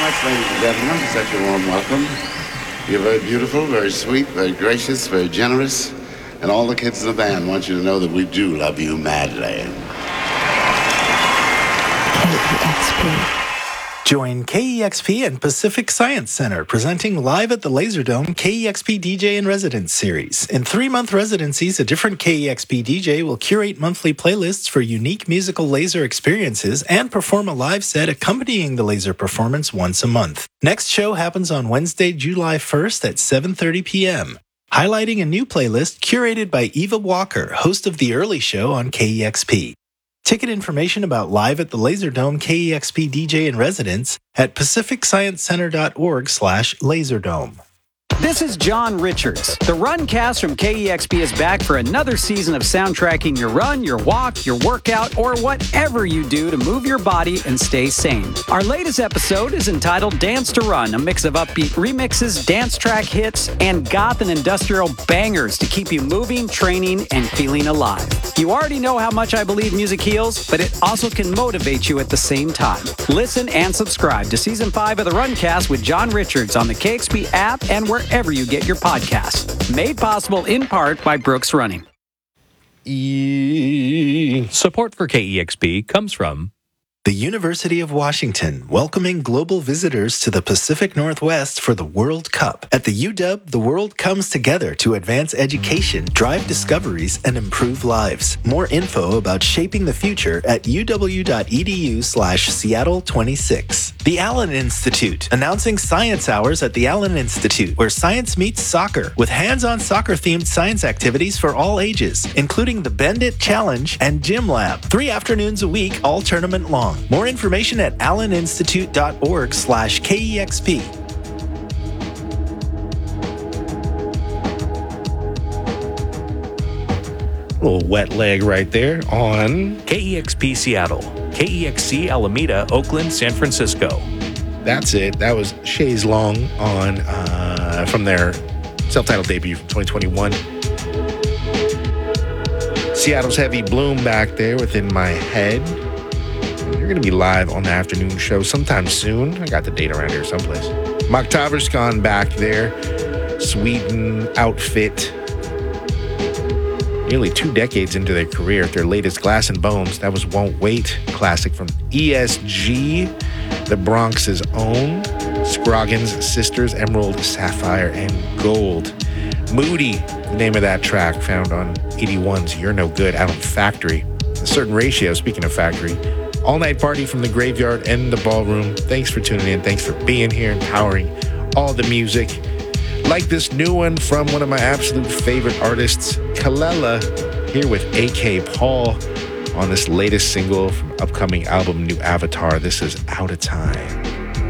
much, ladies and gentlemen, for such a warm welcome. You're very beautiful, very sweet, very gracious, very generous. And all the kids in the band want you to know that we do love you madly. KEXP. Join KEXP and Pacific Science Center presenting live at the Laserdome KEXP DJ in Residence series. In 3-month residencies, a different KEXP DJ will curate monthly playlists for unique musical laser experiences and perform a live set accompanying the laser performance once a month. Next show happens on Wednesday, July 1st at 7:30 p.m. Highlighting a new playlist curated by Eva Walker, host of The Early Show on KEXP. Ticket information about Live at the Laserdome KEXP DJ in Residence at pacificsciencecenter.org/laserdome. This is John Richards. The Runcast from KEXP is back for another season of soundtracking your run, your walk, your workout, or whatever you do to move your body and stay sane. Our latest episode is entitled Dance to Run, a mix of upbeat remixes, dance track hits, and goth and industrial bangers to keep you moving, training, and feeling alive. You already know how much I believe music heals, but it also can motivate you at the same time. Listen and subscribe to Season 5 of the Runcast with John Richards on the KEXP app and wherever you get your podcasts. Made possible in part by Brooks Running. Support for KEXP comes from the University of Washington, welcoming global visitors to the Pacific Northwest for the World Cup. At the UW, the world comes together to advance education, drive discoveries, and improve lives. More info about shaping the future at uw.edu/Seattle26. The Allen Institute, announcing science hours at the Allen Institute, where science meets soccer, with hands-on soccer-themed science activities for all ages, including the Bend It Challenge and Gym Lab. 3 afternoons a week, all tournament long. More information at alleninstitute.org/KEXP. A little wet leg right there on KEXP Seattle, KEXC Alameda, Oakland, San Francisco. That's it. That was Chaise Long on from their self-titled debut from 2021. Seattle's Heavy Bloom back there within my head. You're going to be live on the afternoon show sometime soon. I got the date around here someplace. Maktaverskan back there. Sweden outfit. Nearly 2 decades into their career, their latest Glass and Bones, that was Won't Wait, classic from ESG, the Bronx's own, Scroggins Sisters, Emerald, Sapphire, and Gold. Moody, the name of that track, found on 81's You're No Good out on Factory. A Certain Ratio, speaking of Factory. All-night party from the graveyard and the ballroom. Thanks for tuning in. Thanks for being here and powering all the music. Like this new one from one of my absolute favorite artists, Kalela, here with A.K. Paul on this latest single from upcoming album New Avatar. This is Out of Time.